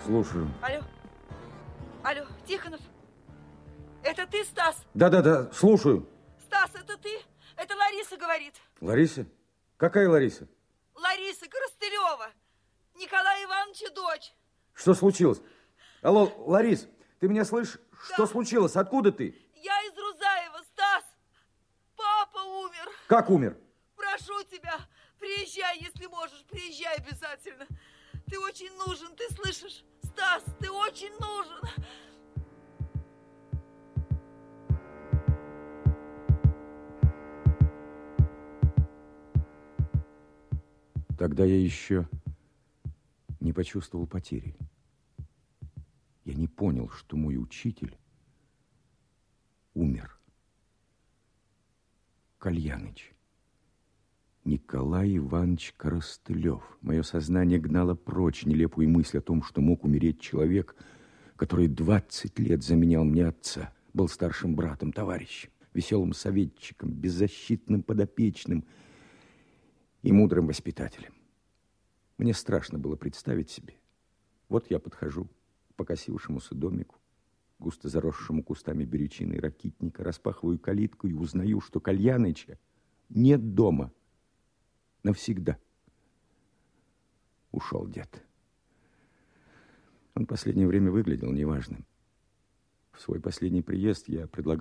Слушаю. Алло. Алло, Тихонов. Это ты, Стас? Да, слушаю. Стас, это ты? Это Лариса говорит. Лариса? Какая Лариса? Лариса Коростылева. Николая Ивановича дочь. Что случилось? Алло, Ларис, ты меня слышишь? Да. Что случилось? Откуда ты? Я из Рузаева, Стас. Папа умер. Как умер? Прошу тебя, приезжай, если можешь. Приезжай обязательно. Ты очень нужен, ты слышишь? Стас, ты очень нужен. Тогда я еще не почувствовал потери. Я не понял, что мой учитель умер. Кальяныч. Николай Иванович Коростылев. Мое сознание гнало прочь нелепую мысль о том, что мог умереть человек, который 20 лет заменял мне отца, был старшим братом, товарищем, веселым советчиком, беззащитным подопечным и мудрым воспитателем. Мне страшно было представить себе. Вот я подхожу к покосившемуся домику, густо заросшему кустами берючины и ракитника, распахиваю калитку и узнаю, что Кальяныча нет дома. Навсегда. Ушел дед. Он в последнее время выглядел неважным. В свой последний приезд я предлагал